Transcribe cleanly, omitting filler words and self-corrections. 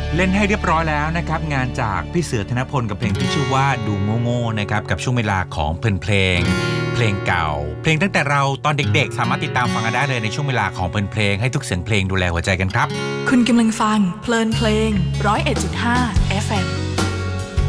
เล่นให้เรียบร้อยแล้วนะครับงานจากพี่เสือธนพลกับเพลงที่ชื่อว่าดูโง่ๆนะครับกับช่วงเวลาของเพลงเก่าเพลงตั้งแต่เราตอนเด็กๆสามารถติดตามฟังกันได้เลยในช่วงเวลาของเพลงให้ทุกเสียงเพลงดูแลหัวใจกันครับคุณกำลังฟังเพลินเพลง101.5 FM